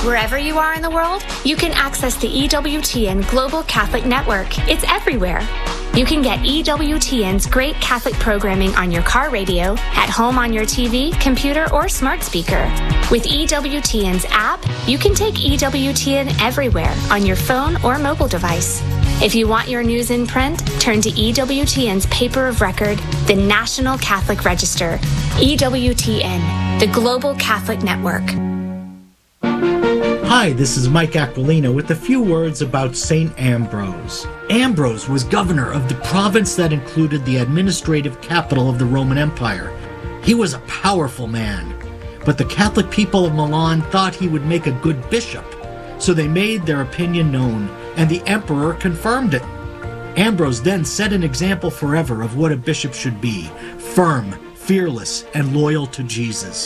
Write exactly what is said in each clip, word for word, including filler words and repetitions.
Wherever you are in the world, you can access the E W T N Global Catholic Network. It's everywhere. You can get E W T N's great Catholic programming on your car radio, at home on your T V, computer, or smart speaker. With E W T N's app, you can take E W T N everywhere on your phone or mobile device. If you want your news in print, turn to E W T N's paper of record, the National Catholic Register. E W T N, the Global Catholic Network. Hi, this is Mike Aquilina with a few words about Saint Ambrose. Ambrose was governor of the province that included the administrative capital of the Roman Empire. He was a powerful man, but the Catholic people of Milan thought he would make a good bishop, so they made their opinion known, and the emperor confirmed it. Ambrose then set an example forever of what a bishop should be: firm, fearless, and loyal to Jesus.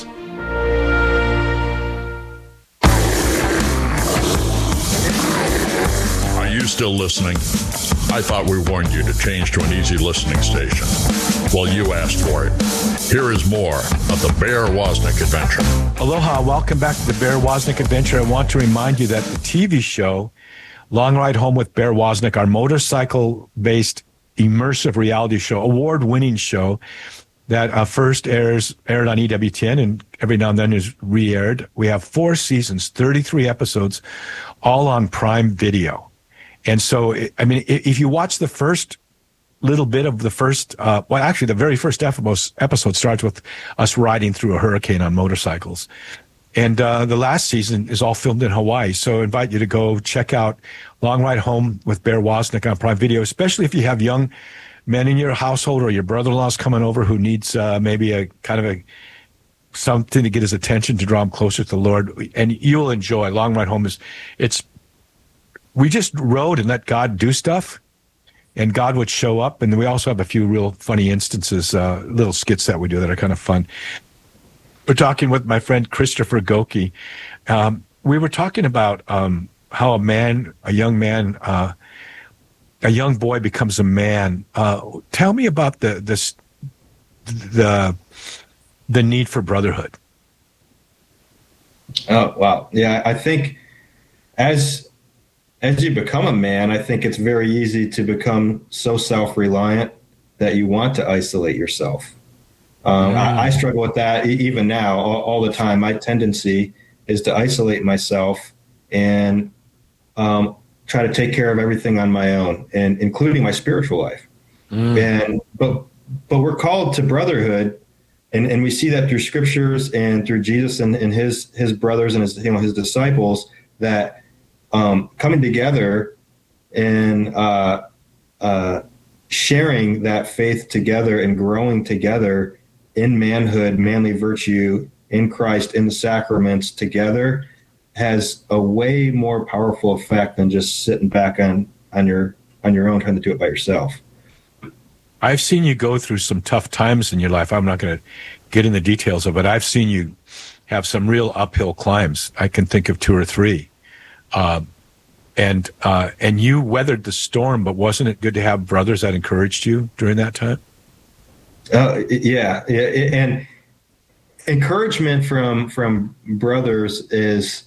Are you still listening? I thought we warned you to change to an easy listening station. Well, you asked for it. Here is more of the Bear Wozniak Adventure. Aloha, welcome back to the Bear Wozniak Adventure. I want to remind you that the T V show, Long Ride Home with Bear Wozniak, our motorcycle-based immersive reality show, award-winning show that uh, first airs aired on E W T N and every now and then is re-aired. We have four seasons, thirty-three episodes, all on Prime Video. And so, I mean, if you watch the first little bit of the first, uh, well, actually, the very first episode starts with us riding through a hurricane on motorcycles. And uh, the last season is all filmed in Hawaii. So I invite you to go check out Long Ride Home with Bear Wozniak on Prime Video, especially if you have young men in your household or your brother-in-law's coming over who needs uh, maybe a kind of a something to get his attention to draw him closer to the Lord. And you'll enjoy. Long Ride Home is, it's, we just rode and let God do stuff, and God would show up. And we also have a few real funny instances, uh, little skits that we do that are kind of fun. We're talking with my friend Christopher Goki. Um, we were talking about um, how a man, a young man, uh, a young boy becomes a man. Uh, tell me about the this the the need for brotherhood. Oh wow, yeah. I think as as you become a man, I think it's very easy to become so self-reliant that you want to isolate yourself. Um, mm. I, I struggle with that even now, all, all the time. My tendency is to isolate myself and um, try to take care of everything on my own, and including my spiritual life. Mm. And but but we're called to brotherhood, and, and we see that through scriptures and through Jesus and, and his his brothers and his you know his disciples, that um, coming together and uh, uh, sharing that faith together and growing together in manhood, manly virtue in Christ, in the sacraments together, has a way more powerful effect than just sitting back on, on your on your own trying to do it by yourself. I've seen you go through some tough times in your life. I'm not going to get in the details of it. I've seen you have some real uphill climbs. I can think of two or three. Uh, and uh, and you weathered the storm, but wasn't it good to have brothers that encouraged you during that time? Uh, yeah, yeah, and encouragement from from brothers is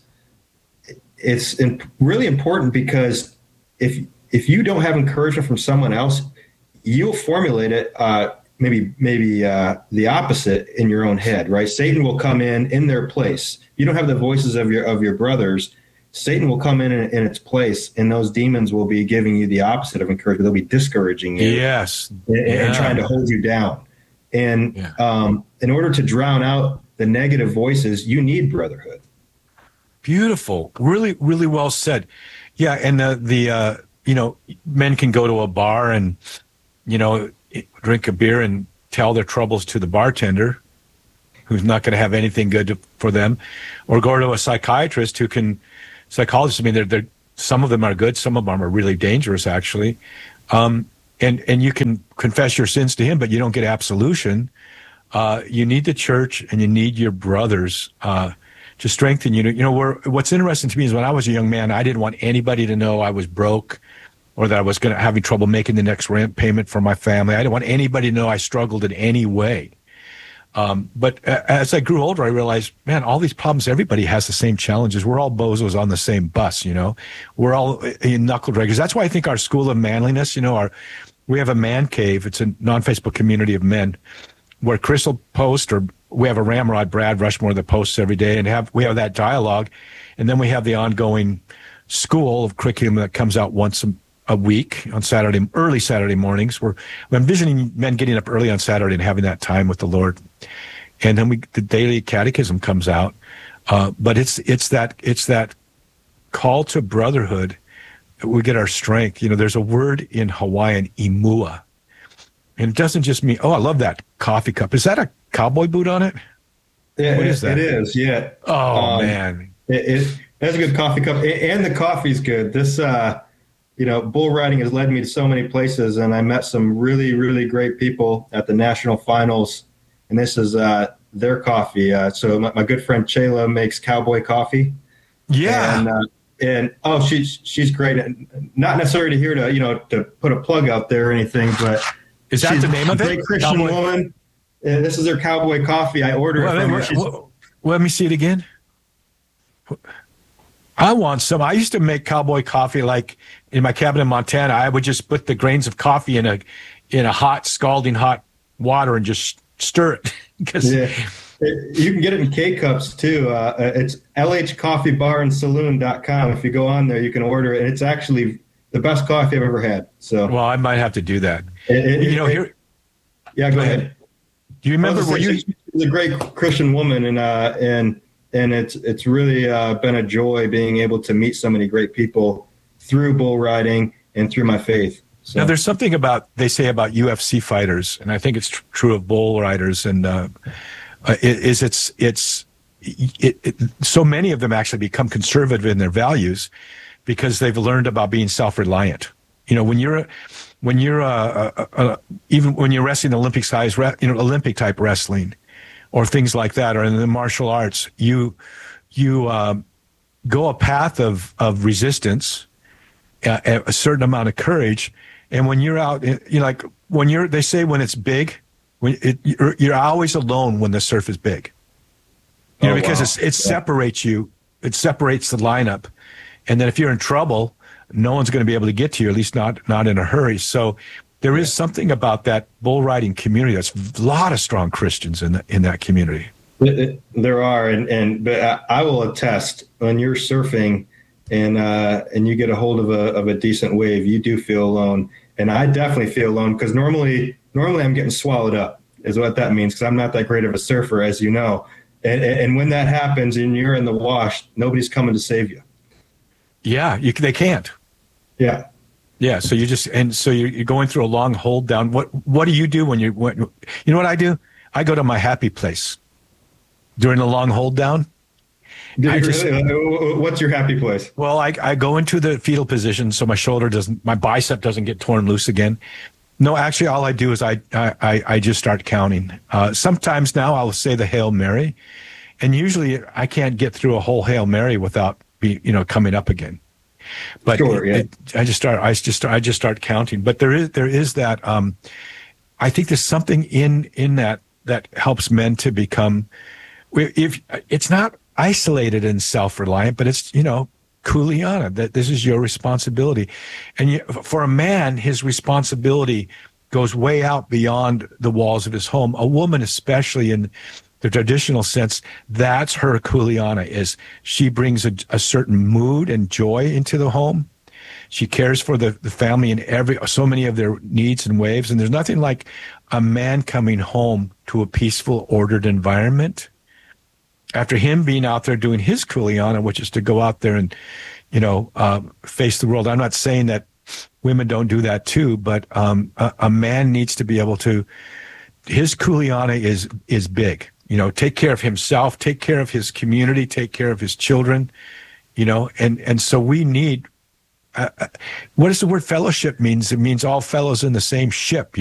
it's really important, because if if you don't have encouragement from someone else, you'll formulate it uh, maybe maybe uh, the opposite in your own head, right? Satan will come in in their place. You don't have the voices of your of your brothers. Satan will come in, in in its place, and those demons will be giving you the opposite of encouragement. They'll be discouraging you, yes, and, yeah. and trying to hold you down. And yeah. um, in order to drown out the negative voices, you need brotherhood. Beautiful, really, really well said. Yeah, and the the uh, you know, men can go to a bar and you know drink a beer and tell their troubles to the bartender, who's not going to have anything good to, for them, or go to a psychiatrist who can. Psychologists, I mean, they're, they're, some of them are good, some of them are really dangerous, actually. Um, and, and you can confess your sins to him, but you don't get absolution. Uh, you need the church, and you need your brothers uh, to strengthen you. You know, we're, what's interesting to me is when I was a young man, I didn't want anybody to know I was broke or that I was going to having trouble making the next rent payment for my family. I didn't want anybody to know I struggled in any way. Um, but as I grew older, I realized, man, all these problems, everybody has the same challenges. We're all bozos on the same bus, you know. We're all in knuckle draggers. That's why I think our School of Manliness, you know, our we have a man cave. It's a non-Facebook community of men where Chris will post, or we have a ramrod, Brad Rushmore, that posts every day, and have we have that dialogue. And then we have the ongoing school of curriculum that comes out once a, a week on Saturday, early Saturday mornings. We're, we're envisioning men getting up early on Saturday and having that time with the Lord. And then we, the daily catechism comes out. Uh, but it's, it's that, it's that call to brotherhood that we get our strength. You know, there's a word in Hawaiian, imua. And it doesn't just mean, oh, I love that coffee cup. Is that a cowboy boot on it? Yeah, what is that? It is, yeah. Oh, um, man. It, it, that's a good coffee cup. And the coffee's good. This, uh, you know, bull riding has led me to so many places, and I met some really, really great people at the national finals. And this is uh, their coffee. Uh, so my, my good friend Chayla makes cowboy coffee. Yeah. And, uh, and oh, she's she's great. Not necessarily here to, you know, to put a plug out there or anything, but is that she's the name of a it? great Christian Cowboy? woman. And this is her cowboy coffee. I order Well, it from let, her. She's, well, let me see it again. I want some. I used to make cowboy coffee like in my cabin in Montana. I would just put the grains of coffee in a in a hot, scalding hot water and just stir it. Because yeah. You can get it in K-Cups, too. Uh, it's L H coffee bar and saloon dot com. If you go on there, you can order it. And it's actually the best coffee I've ever had. So, well, I might have to do that. It, it, you know, it, here. Yeah, go, go ahead. ahead. Do you remember where you? She's a great Christian woman, and uh, and and it's it's really uh, been a joy being able to meet so many great people through bull riding and through my faith. So. Now, there's something about they say about U F C fighters, and I think it's tr- true of bull riders, and uh, uh, it, is it's it's it, it, so many of them actually become conservative in their values because they've learned about being self-reliant. You know, when you're when you're uh, uh, uh, even when you're wrestling Olympic size, you know, Olympic type wrestling, or things like that, or in the martial arts, you you uh, go a path of of resistance, uh, a certain amount of courage, and when you're out, you know, like when you're, they say when it's big, when it, you're, you're always alone when the surf is big, you know, oh, because wow. it's, it yeah. separates you, it separates the lineup, and then if you're in trouble, no one's going to be able to get to you, at least not not in a hurry. So there is something about that bull riding community. That's a lot of strong Christians in the, in that community. It, it, there are, and and but I, I will attest, when you're surfing and uh, and you get a hold of a of a decent wave, you do feel alone, and I definitely feel alone because normally normally I'm getting swallowed up is what that means because I'm not that great of a surfer, as you know, and and when that happens and you're in the wash, nobody's coming to save you. Yeah, you, they can't. Yeah. Yeah, so you just and so you're, you're going through a long hold down. What what do you do when you when, you know what I do? I go to my happy place during the long hold down. Do you just, really? What's your happy place? Well, I I go into the fetal position so my shoulder doesn't, my bicep doesn't get torn loose again. No, actually, all I do is I I I just start counting. Uh, sometimes now I'll say the Hail Mary, and usually I can't get through a whole Hail Mary without be you know coming up again. But sure, it, yeah. it, I just start. I just. I just start counting. But there is. There is that. Um, I think there's something in in that that helps men to become. If it's not isolated and self-reliant, but it's you know kuleana, that this is your responsibility, and you, for a man, his responsibility goes way out beyond the walls of his home. A woman, especially in the traditional sense, that's her kuleana, is she brings a, a certain mood and joy into the home. She cares for the, the family in every, so many of their needs and waves. And there's nothing like a man coming home to a peaceful, ordered environment after him being out there doing his kuleana, which is to go out there and, you know, uh, face the world. I'm not saying that women don't do that too, but um, a, a man needs to be able to, his kuleana is is big. You know, take care of himself, take care of his community, take care of his children, you know, and, and so we need, uh, what does the word fellowship means? It means all fellows in the same ship.